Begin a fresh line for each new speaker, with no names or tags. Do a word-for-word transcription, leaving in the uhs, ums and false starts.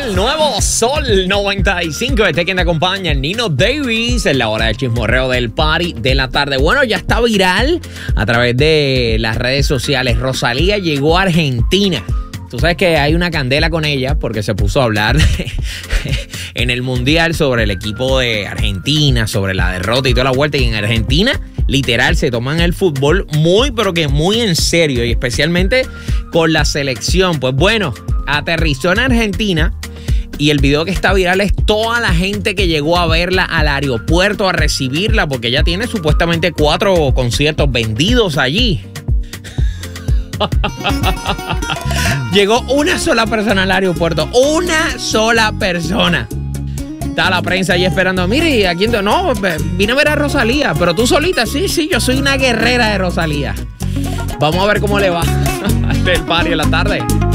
el nuevo Sol noventa y cinco. Este quien te acompaña, Nino Davis, en la hora del chismorreo del party de la tarde. Bueno, ya está viral a través de las redes sociales. Rosalía llegó a Argentina. Tú sabes que hay una candela con ella porque se puso a hablar en el Mundial sobre el equipo de Argentina, sobre la derrota y toda la vuelta. Y en Argentina, literal, se toman el fútbol muy, pero que muy en serio. Y especialmente con la selección. Pues bueno, aterrizó en Argentina. Y el video que está viral es toda la gente que llegó a verla al aeropuerto a recibirla. Porque ella tiene supuestamente cuatro conciertos vendidos allí. Llegó una sola persona al aeropuerto. Una sola persona. Está la prensa ahí esperando. Mire, ¿a quién? No, vine a ver a Rosalía. Pero tú solita. Sí, sí, yo soy una guerrera de Rosalía. Vamos a ver cómo le va. El party en la tarde.